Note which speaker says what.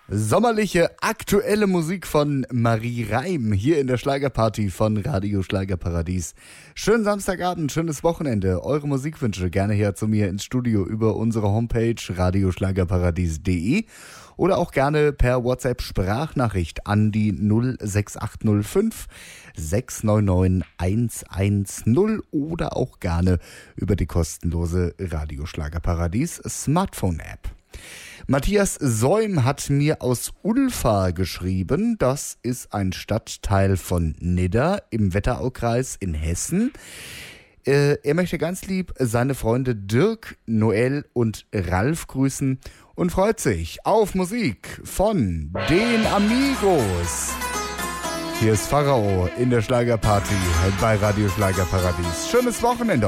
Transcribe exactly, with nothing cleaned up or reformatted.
Speaker 1: Sommerliche, aktuelle Musik von Marie Reim hier in der Schlagerparty von Radio Schlagerparadies. Schönen Samstagabend, schönes Wochenende. Eure Musikwünsche gerne her zu mir ins Studio über unsere Homepage radio schlagerparadies punkt de oder auch gerne per WhatsApp-Sprachnachricht an die null sechs acht null fünf sechs neun neun eins eins null oder auch gerne über die kostenlose Radio Schlagerparadies Smartphone-App. Matthias Säum hat mir aus Ulfa geschrieben. Das ist ein Stadtteil von Nidda im Wetteraukreis in Hessen. Äh, er möchte ganz lieb seine Freunde Dirk, Noel und Ralf grüßen und freut sich auf Musik von den Amigos. Hier ist Pharao in der Schlagerparty bei Radio Schlagerparadies. Schönes Wochenende.